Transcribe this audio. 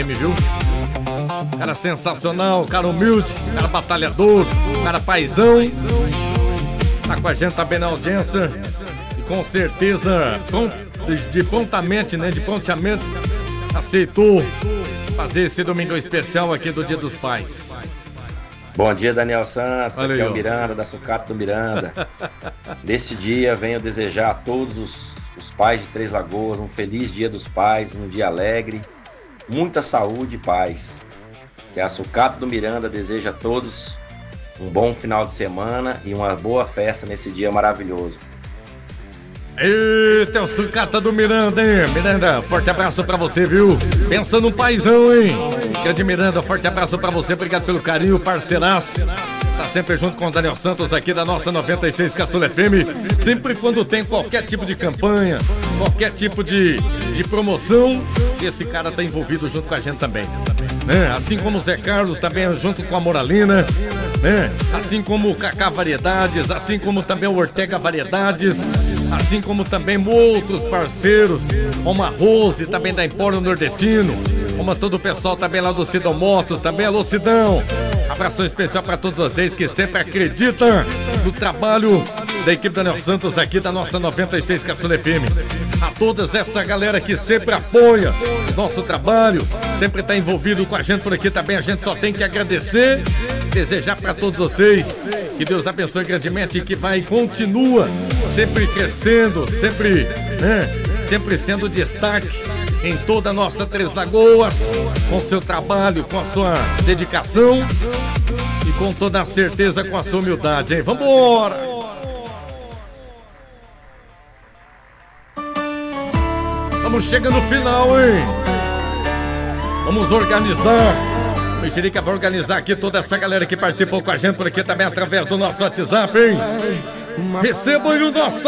FM, viu? Cara sensacional, cara humilde, cara batalhador, cara paizão. Tá com a gente também na audiência. E com certeza, de prontamente, né? De prontamente, aceitou fazer esse domingão especial aqui do Dia dos Pais. Bom dia, Daniel Santos. Olha aqui aí, é o Miranda, da Sucata do Miranda. Neste dia, venho desejar a todos os pais de Três Lagoas um feliz Dia dos Pais, um dia alegre, muita saúde e paz. Que a Sucata do Miranda deseja a todos um bom final de semana e uma boa festa nesse dia maravilhoso. Eita, o Sucata do Miranda, hein? Miranda, forte abraço pra você, viu? Pensa no paizão, hein? Grande Miranda, forte abraço pra você, obrigado pelo carinho, parceiraço. Tá sempre junto com o Daniel Santos aqui da nossa 96 Caçula FM. Sempre quando tem qualquer tipo de campanha, qualquer tipo de promoção, esse cara tá envolvido junto com a gente também, né? Assim como o Zé Carlos também junto com a Moralina, né? Assim como o Cacá Variedades, assim como também o Ortega Variedades, assim como também outros parceiros, como a Rose, também da Empório Nordestino, como todo o pessoal também lá do Sidão Motos, também alô Sidão. Abração especial para todos vocês que sempre acreditam no trabalho da equipe Daniel Santos aqui da nossa 96 Caçula FM. A todas essa galera que sempre apoia o nosso trabalho, sempre está envolvido com a gente por aqui também, a gente só tem que agradecer, desejar para todos vocês que Deus abençoe grandemente e que vai e continua sempre crescendo, sempre, né, sempre sendo destaque em toda a nossa Três Lagoas, com seu trabalho, com a sua dedicação e com toda a certeza, com a sua humildade, hein? Vambora! Estamos chegando no final, hein? Vamos organizar. O Mexerica vai organizar aqui toda essa galera que participou com a gente por aqui também através do nosso WhatsApp, hein? Recebam aí o nosso